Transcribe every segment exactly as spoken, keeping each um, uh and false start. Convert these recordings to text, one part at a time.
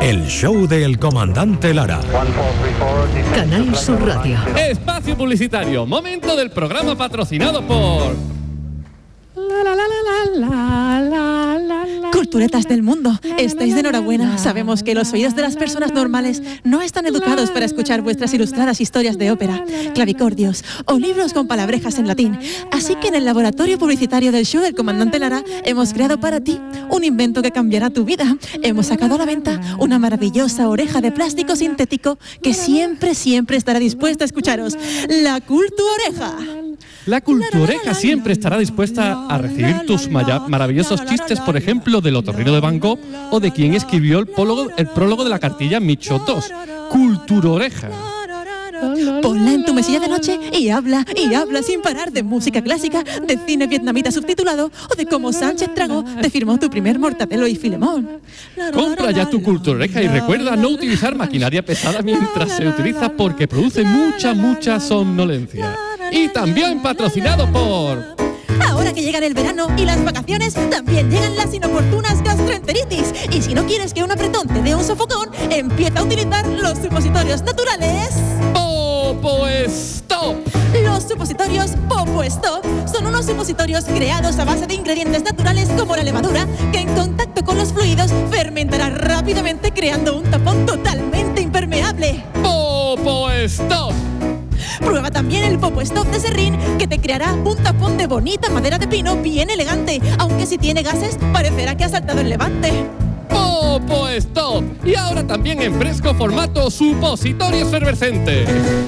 El show del comandante Lara. Canal Sur Radio. Espacio publicitario. Momento del programa patrocinado por... La, la, la, la, la, la, la, la, Culturetas del mundo, estáis de enhorabuena. Sabemos que los oídos de las personas normales no están educados para escuchar vuestras ilustradas historias de ópera, clavicordios o libros con palabrejas en latín. Así que en el laboratorio publicitario del show del comandante Lara hemos creado para ti un invento que cambiará tu vida. Hemos sacado a la venta una maravillosa oreja de plástico sintético que siempre, siempre estará dispuesta a escucharos. La Cultuoreja. La Cultuoreja siempre estará dispuesta a recibir tus maravillosos chistes, por ejemplo, del otorrino de Van Gogh o de quien escribió el prólogo, el prólogo de la cartilla Micho dos. Culturoreja. Ponla en tu mesilla de noche y habla, y habla sin parar de música clásica, de cine vietnamita subtitulado o de cómo Sánchez Dragó te firmó tu primer Mortadelo y Filemón. Compra ya tu Culturoreja y recuerda no utilizar maquinaria pesada mientras se utiliza porque produce mucha, mucha somnolencia. Y también patrocinado por... Ahora que llegan el verano y las vacaciones, también llegan las inoportunas gastroenteritis. Y si no quieres que un apretón te dé un sofocón, empieza a utilizar los supositorios naturales Popo Stop. Los supositorios Popo Stop son unos supositorios creados a base de ingredientes naturales como la levadura, que en contacto con los fluidos fermentará rápidamente creando un tapón totalmente impermeable. Popo Stop. Prueba también el Popo Stop de Serrín, que te creará un tapón de bonita madera de pino bien elegante, aunque si tiene gases parecerá que ha saltado el levante. Popo Stop. Y ahora también en fresco formato supositorio efervescente.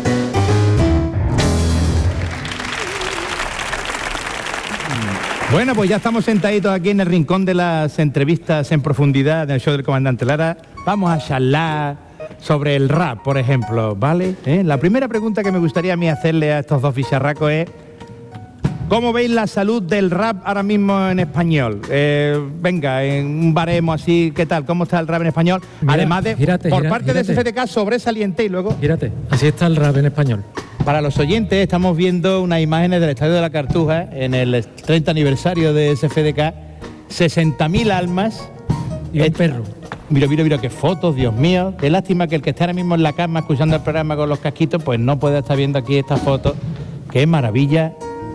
Bueno, pues ya estamos sentaditos aquí en el rincón de las entrevistas en profundidad del show del comandante Lara. Vamos a charlar sobre el rap, por ejemplo, ¿vale? ¿Eh? La primera pregunta que me gustaría a mí hacerle a estos dos ficharracos es: ¿cómo veis la salud del rap ahora mismo en español? Eh, venga, en un baremo así, ¿qué tal? ¿Cómo está el rap en español? Mira, Además de, gírate, por gira, parte gírate. de S F D K, sobresaliente y luego... Gírate, así está el rap en español. Para los oyentes, estamos viendo unas imágenes del Estadio de la Cartuja en el treinta aniversario de S F D K. sesenta mil almas. Y un perro. Mira, mira, mira, qué fotos, Dios mío. Qué lástima que el que está ahora mismo en la cama escuchando el programa con los casquitos, pues no puede estar viendo aquí estas fotos. Qué maravilla.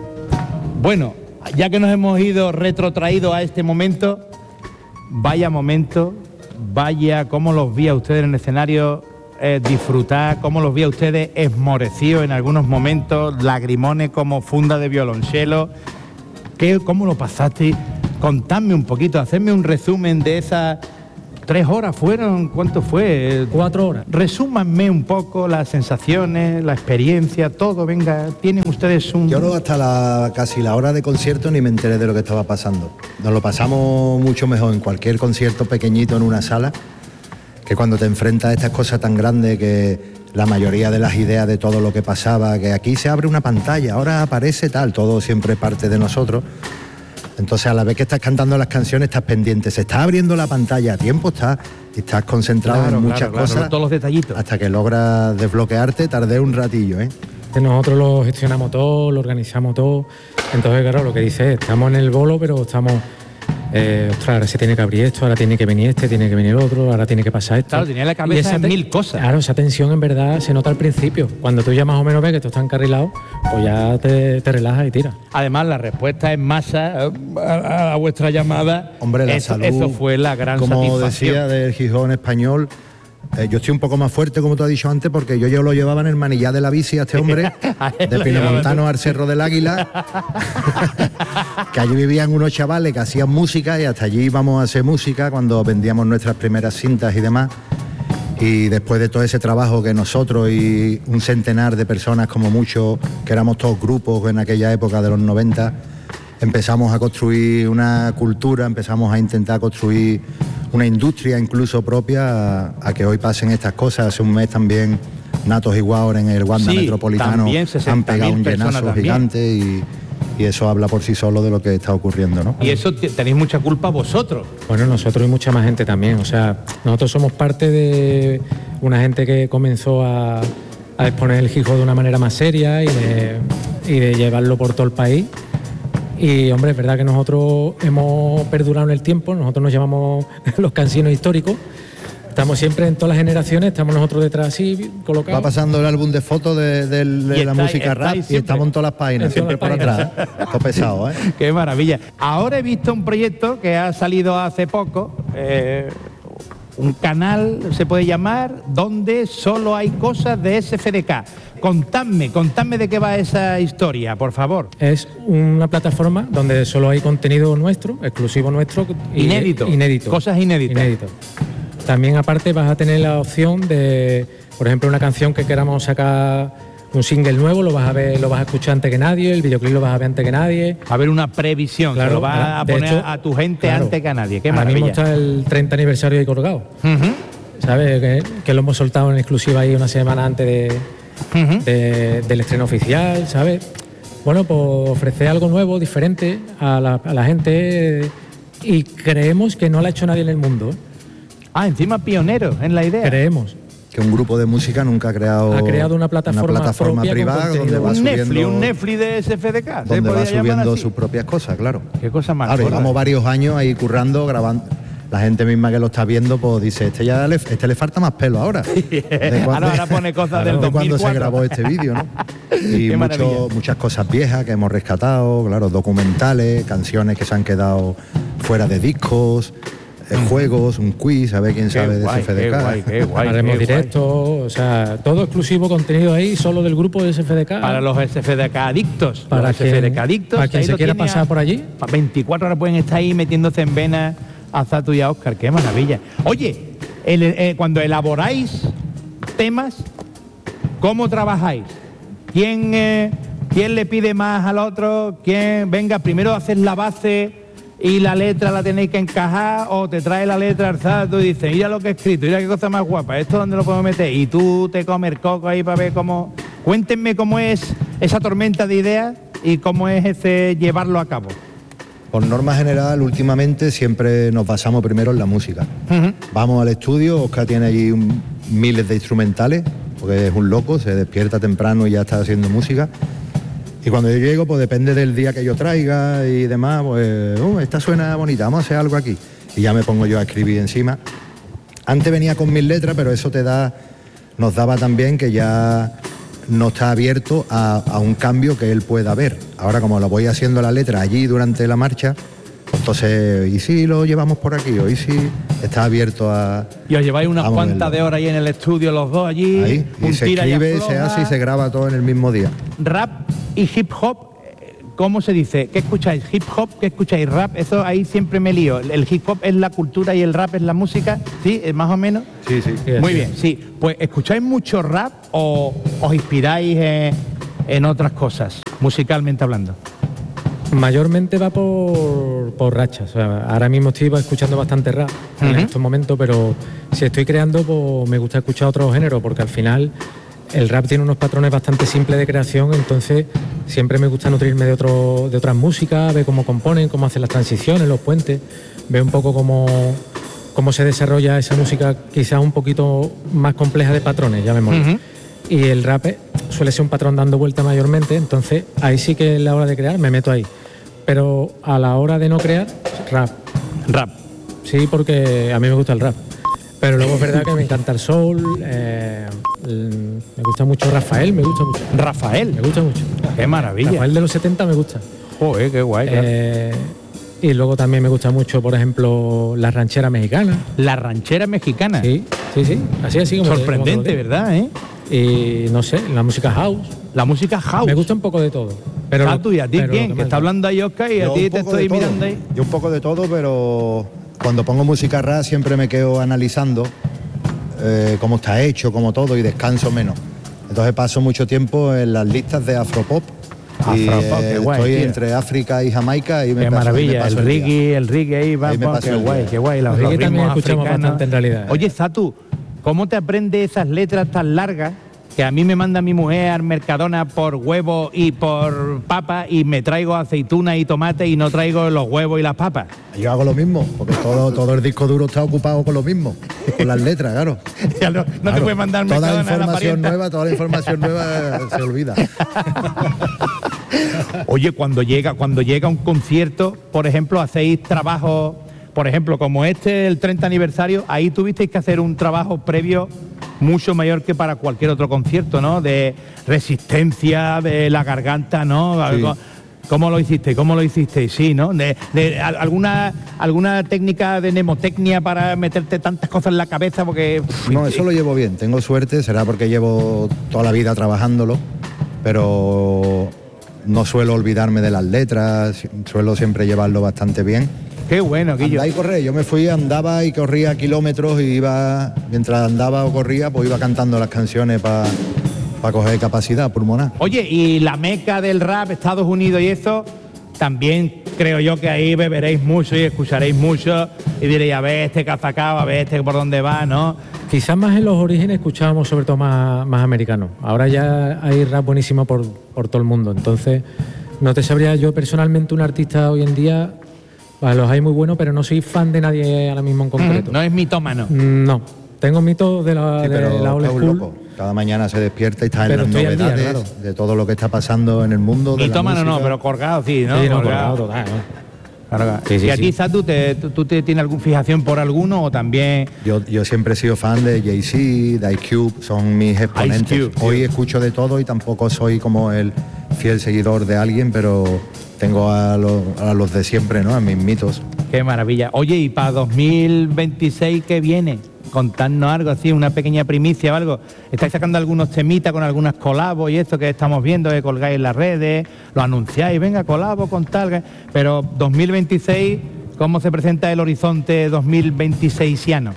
Bueno, ya que nos hemos ido retrotraídos a este momento, vaya momento, vaya cómo los vi a ustedes en el escenario eh, disfrutar, cómo los vi a ustedes esmorecidos en algunos momentos, lagrimones como funda de violonchelo. ¿Qué, ¿Cómo lo pasaste? Contadme un poquito, hacedme un resumen de esas tres horas. ¿Fueron? ¿Cuánto fue? Cuatro horas. Resúmanme un poco las sensaciones, la experiencia, todo. Venga, tienen ustedes un... Yo no hasta la, casi la hora de concierto ni me enteré de lo que estaba pasando. Nos lo pasamos mucho mejor en cualquier concierto pequeñito en una sala, que cuando te enfrentas a estas cosas tan grandes, que la mayoría de las ideas de todo lo que pasaba, que aquí se abre una pantalla, ahora aparece tal, todo siempre parte de nosotros. Entonces, a la vez que estás cantando las canciones, estás pendiente, se está abriendo la pantalla, a tiempo está, y estás concentrado Claro, en muchas claro, claro, cosas, todos los detallitos. hasta que logras desbloquearte, tardé un ratillo, ¿eh? Nosotros lo gestionamos todo, lo organizamos todo. Entonces, claro, lo que dice es, estamos en el bolo, pero estamos... Eh, ostras, ahora se tiene que abrir esto, ahora tiene que venir este, tiene que venir el otro, ahora tiene que pasar esto. Claro, tenía en la cabeza Y esa te- mil cosas. Claro, esa tensión en verdad se nota al principio. Cuando tú ya más o menos ves que esto está encarrilado, pues ya te, te relajas y tiras. Además, la respuesta en masa eh, a, a vuestra llamada. Hombre, la eso, salud, eso fue la gran como satisfacción. decía del Gijón español. Eh, yo estoy un poco más fuerte, como tú has dicho antes, porque yo, yo lo llevaba en el manillar de la bici a este hombre, de Pinamontano al Cerro del Águila, que allí vivían unos chavales que hacían música y hasta allí íbamos a hacer música cuando vendíamos nuestras primeras cintas y demás. Y después de todo ese trabajo que nosotros y un centenar de personas como mucho, que éramos todos grupos en aquella época de los noventa, empezamos a construir una cultura, empezamos a intentar construir una industria incluso propia a, a que hoy pasen estas cosas. Hace un mes también Natos y Guaor en el Wanda Sí, Metropolitano también han sesenta pegado mil un personas llenazo también. gigante y, y eso habla por sí solo de lo que está ocurriendo, ¿no? Y eso te- tenéis mucha culpa vosotros. Bueno, nosotros y mucha más gente también. O sea, nosotros somos parte de una gente que comenzó a, a exponer el Gijón de una manera más seria y de, y de llevarlo por todo el país. Y, hombre, es verdad que nosotros hemos perdurado en el tiempo, nosotros nos llamamos los cansinos históricos, Estamos siempre en todas las generaciones, estamos nosotros detrás así, colocados. Va pasando el álbum de fotos de, de- de Y la está- música está rap ahí y siempre. estamos en todas las páginas, En siempre todas por las atrás. Todo pesado, ¿eh? Qué maravilla. Ahora he visto un proyecto que ha salido hace poco, eh, un canal, se puede llamar, donde solo hay cosas de S F D K. Contadme, contadme de qué va esa historia, por favor. Es una plataforma donde solo hay contenido nuestro, exclusivo nuestro. y- Inédito. Inédito. Cosas inéditas. Inédito. También aparte vas a tener la opción de, por ejemplo, una canción que queramos sacar un single nuevo, lo vas a ver, lo vas a escuchar antes que nadie, el videoclip lo vas a ver antes que nadie. A ver una previsión, Claro, que lo va a de poner hecho, a tu gente claro, antes que a nadie. Qué ahora mismo maravilla. está el treinta aniversario de colgado. Ujú, ¿Sabes? Que, que lo hemos soltado en exclusiva ahí una semana antes de, ujú. de- del estreno oficial, ¿sabes? Bueno, pues ofrecer algo nuevo, diferente a la, a la gente eh, y creemos que no lo ha hecho nadie en el mundo. ¿eh? Ah, encima pionero en la idea. Creemos. Que un grupo de música nunca ha creado, Ha creado una plataforma plataforma propia con privada donde contenido. va un subiendo, Netflix, un Netflix de S F D K. ¿se donde va podría llamar subiendo así? sus propias cosas, claro. Qué cosa más. Claro, gorda. llevamos varios años ahí currando, grabando. La gente misma que lo está viendo, pues dice, este ya le, este le falta más pelo ahora. De Ahora, ahora pone cosas del de cuando se dos mil cuatro. grabó este vídeo, ¿no? Y Qué maravilla. mucho- muchas cosas viejas que hemos rescatado, claro, documentales, canciones que se han quedado fuera de discos, eh, juegos, un quiz, a ver quién Qué sabe de guay, S F D K. qué guay, qué guay, Haremos qué guay. directo, o sea, todo exclusivo contenido ahí, solo del grupo de S F D K. Para los S F D K adictos. Para los quien- S F D K adictos. para quien ahí se lo quiera tiene pasar a- por allí. a veinticuatro horas pueden estar ahí metiéndose en venas a Zatu y a Óscar. Qué maravilla. Oye, el- eh, cuando elaboráis temas, ¿cómo trabajáis? ¿Quién, eh, ¿Quién le pide más al otro? ¿Quién? Venga, primero haces la base y la letra la tenéis que encajar, o te trae la letra al Zatu y dice, mira lo que he escrito, mira qué cosa más guapa, ¿esto dónde lo puedo meter? Y tú te comes el coco ahí para ver cómo... Cuéntenme cómo es esa tormenta de ideas y cómo es ese llevarlo a cabo. Por norma general, últimamente siempre nos basamos primero en la música. Ujú. Vamos al estudio, Oscar tiene allí un- miles de instrumentales, porque es un loco, se despierta temprano y ya está haciendo música. Y cuando yo llego, pues depende del día que yo traiga y demás, pues, "Oh, esta suena bonita, vamos a hacer algo aquí". Y ya me pongo yo a escribir encima. Antes venía con mis letras, pero eso te da, nos daba también que ya no está abierto a, a un cambio que él pueda ver. Ahora, como lo voy haciendo la letra allí durante la marcha, entonces, ¿y si lo llevamos por aquí? ¿O y si está abierto a...? Y os lleváis unas a moverlo? cuantas de horas ahí en el estudio los dos allí. Ahí, y un se tira y escribe, se afloja. hace y se graba todo en el mismo día. Rap y hip hop, eh, ¿cómo se dice? ¿Qué escucháis? ¿Hip hop? ¿Qué escucháis? ¿Rap? Eso ahí siempre me lío. ¿El hip hop es la cultura y el rap es la música? ¿Sí? ¿Es más o menos? Sí, sí. Sí, Muy sí. bien, sí. Pues ¿escucháis mucho rap o os inspiráis eh, en otras cosas, musicalmente hablando? Mayormente va por, por rachas. O sea, ahora mismo estoy escuchando bastante rap en Ujú. estos momentos, pero si estoy creando, pues me gusta escuchar otros géneros, porque al final el rap tiene unos patrones bastante simples de creación, entonces siempre me gusta nutrirme de, otro, de otras músicas, ver cómo componen, cómo hacen las transiciones, los puentes, ver un poco cómo, cómo se desarrolla esa música quizás un poquito más compleja de patrones, llamémoslo. Ujú. Y el rap eh, suele ser un patrón dando vuelta mayormente, entonces ahí sí que es la hora de crear, me meto ahí. Pero a la hora de no crear, rap. Rap. Sí, porque a mí me gusta el rap. Pero luego es verdad que me encanta el soul, eh, el- me gusta mucho Rafael, me gusta mucho. Rafael. Me gusta mucho. Qué maravilla. Rafael de los setenta me gusta. Joder, qué guay. claro. Eh, y luego también me gusta mucho, por ejemplo, la ranchera mexicana. La ranchera mexicana. Sí, sí, sí. Así, así como Sorprendente, como te lo digo. ¿verdad? ¿eh? Y no sé, la música house. La música house. Me gusta un poco de todo. Pero Zatu, y a ti pero bien, lo que más- está hablando ahí Oscar y a Yo ti un te poco estoy de todo. mirando ahí. Yo un poco de todo, pero cuando pongo música rap siempre me quedo analizando eh, cómo está hecho, cómo todo, y descanso menos. Entonces paso mucho tiempo en las listas de Afropop. Y, Afropop, qué eh, guay, estoy tío. entre África y Jamaica y me Qué paso, ahí me maravilla, paso el el día. reggae, el reggae ahí va, Ahí me va, paso qué el guay, día. qué guay, los, El reggae los también ritmos escuchamos africanos. bastante en realidad. Oye, Zatu, ¿cómo te aprendes esas letras tan largas que a mí me manda mi mujer al Mercadona por huevo y por papa y me traigo aceituna y tomate y no traigo los huevos y las papas? Yo hago lo mismo, porque todo, todo el disco duro está ocupado con lo mismo, con las letras, claro. Ya no, no te Claro, puedes mandar al toda la Mercadona a la información parienta. nueva, toda la información nueva se olvida. Oye, cuando llega, cuando llega un concierto, por ejemplo, hacéis trabajo por ejemplo, como este, el treinta aniversario, ahí tuvisteis que hacer un trabajo previo mucho mayor que para cualquier otro concierto, ¿no? De resistencia, de la garganta, ¿no? Sí. ¿Cómo lo hiciste? ¿Cómo lo hiciste? Sí, ¿no? De, de alguna alguna técnica de mnemotecnia para meterte tantas cosas en la cabeza, porque... No, eso lo llevo bien, tengo suerte, será porque llevo toda la vida trabajándolo, pero no suelo olvidarme de las letras, suelo siempre llevarlo bastante bien. Qué bueno, Guillo. Andar y correr, yo me fui, andaba y corría kilómetros y iba, mientras andaba o corría, pues iba cantando las canciones para... para coger capacidad pulmonar. Oye, y la meca del rap, Estados Unidos y eso, también creo yo que ahí beberéis mucho y escucharéis mucho y diréis, a ver este que ha sacado, a ver este por dónde va, ¿no? Quizás más en los orígenes escuchábamos sobre todo más, más americanos. Ahora ya hay rap buenísimo por, por todo el mundo. Entonces, no te sabría yo personalmente un artista hoy en día, vale, los hay muy buenos, pero no soy fan de nadie ahora mismo en concreto. Mm, no es mitómano. No, tengo mitos de la, Sí, de pero la old es un school. loco. Cada mañana se despierta y está Pero en las estoy al día, novedades claro. de todo lo que está pasando en el mundo. de la Mitómano no, música. pero colgado sí, ¿no? Sí, no, Colgado. colgado, total, ¿no? Colgado. Sí, sí, ¿Y a sí. ti, Satu, te, tú, tú te tienes alguna fijación por alguno o también...? Yo, yo siempre he sido fan de Jay-Z, de Ice Cube, son mis exponentes. Ice Cube, Hoy sí. escucho de todo y tampoco soy como el fiel seguidor de alguien, pero tengo a los, a los de siempre, ¿no? A mis mitos. Qué maravilla. Oye, y para dos mil veintiséis, ¿qué viene? Contadnos algo así, una pequeña primicia o algo. ¿Estáis sacando algunos temitas con algunas colabos y esto que estamos viendo, que colgáis en las redes, lo anunciáis, venga, colabo con tal? Pero dos mil veintiséis, ¿cómo se presenta el horizonte dos mil veintiséisiano?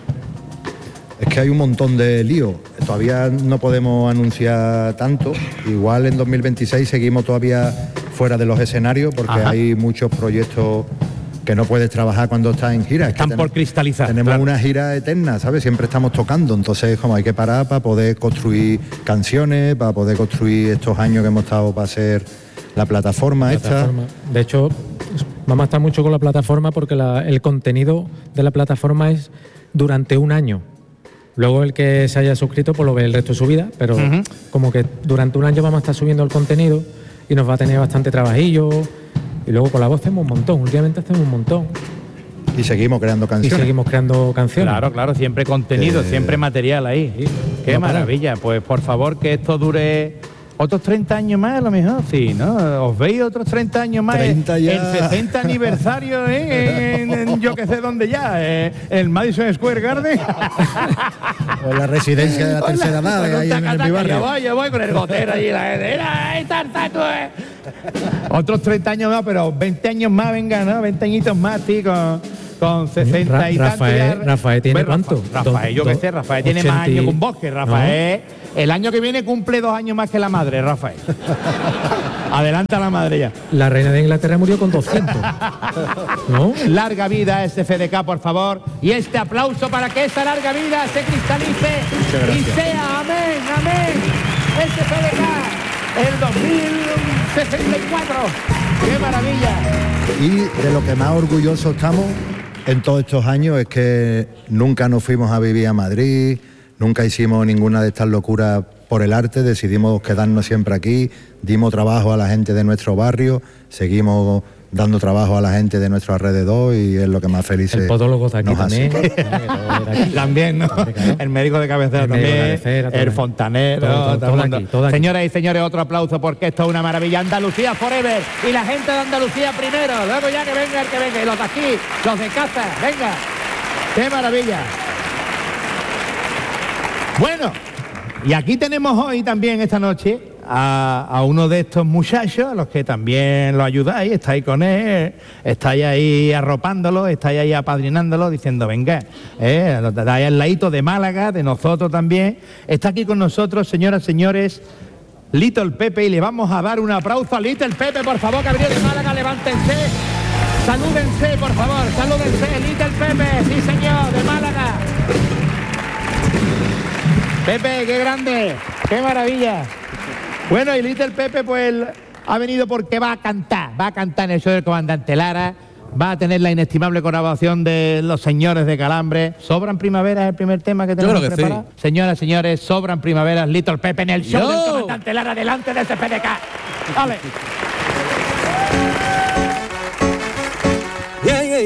Es que hay un montón de líos. Todavía no podemos anunciar tanto. Igual en dos mil veintiséis seguimos todavía fuera de los escenarios porque Ajá. hay muchos proyectos que no puedes trabajar cuando estás en gira. Es que Están ten- por cristalizar. Tenemos claro. una gira eterna, ¿sabes? Siempre estamos tocando, entonces como hay que parar para poder construir canciones, para poder construir estos años que hemos estado para hacer la plataforma, Plataforma. De hecho, vamos a estar mucho con la plataforma porque la- el contenido de la plataforma es durante un año. Luego el que se haya suscrito pues lo ve el resto de su vida, pero Ujú. como que durante un año vamos a estar subiendo el contenido y nos va a tener bastante trabajillo. Y luego con la voz hacemos un montón, últimamente hacemos un montón. esta, y seguimos creando Y canciones. seguimos creando canciones. Claro, claro, siempre contenido, Eh, siempre material ahí. sí, Qué no para. maravilla. Pues por favor que esto dure otros treinta años más, a lo mejor, sí, ¿no? ¿Os veis otros treinta años más? treinta ya. El sesenta aniversario, ¿eh? En, en yo que sé dónde ya, eh, el Madison Square Garden. O la residencia de la tercera edad, Con un ahí en, taca, mi taca, barrio. Yo voy, yo voy con el gotero allí, la gente. Mira, ahí está el Satu, eh. Otros treinta años más, pero veinte años más, venga, ¿no? veinte añitos más, sí, con, con sesenta y Ra- tantos. Rafael- ya. Rafael tiene Bueno, ¿cuánto? Rafa- Rafael, yo Do- qué do- sé, Rafael tiene más ochenta y- años que un bosque. Rafael, el año que viene cumple dos años más que la madre, Rafael. Adelanta la madre ya. La reina de Inglaterra murió con doscientos. ¿No? Larga vida S F D K, por favor. Y este aplauso para que esa larga vida se cristalice y sea, amén, amén. S F D K, el dos mil sesenta y cuatro. ¡Qué maravilla! Y de lo que más orgullosos estamos en todos estos años es que nunca nos fuimos a vivir a Madrid, nunca hicimos ninguna de estas locuras por el arte, decidimos quedarnos siempre aquí, dimos trabajo a la gente de nuestro barrio, seguimos dando trabajo a la gente de nuestro alrededor y es lo que más felices El podólogo de aquí nos hace. también. También, ¿no? Claro. El médico de cabecera El médico de también, cabecera, todo el aquí. fontanero, Todo, todo, todo el todo mundo. aquí, todo aquí. Señoras y señores, otro aplauso porque esto es una maravilla. Andalucía forever y la gente de Andalucía primero. Luego ya que venga el que venga. Y los de aquí, los de casa, venga. ¡Qué maravilla! Bueno, y aquí tenemos hoy también esta noche a, a uno de estos muchachos, a los que también lo ayudáis, estáis con él, estáis ahí arropándolo, estáis ahí apadrinándolo, diciendo, venga, eh, lo dais al ladito de Málaga, de nosotros también. Está aquí con nosotros, señoras, señores, Little Pepe, y le vamos a dar un aplauso a Little Pepe, por favor, que ha venido de Málaga, levántense, salúdense, por favor, salúdense, Little Pepe, sí señor, de Málaga. Pepe, qué grande, qué maravilla. Bueno, y Little Pepe pues ha venido porque va a cantar, va a cantar en el show del comandante Lara, va a tener la inestimable colaboración de los señores de Calambre. ¿Sobran primaveras el primer tema que tenemos creo que preparado? Señoras, señores, sobran primaveras, Little Pepe en el show Yo. del comandante Lara, delante de S P D K. Vale.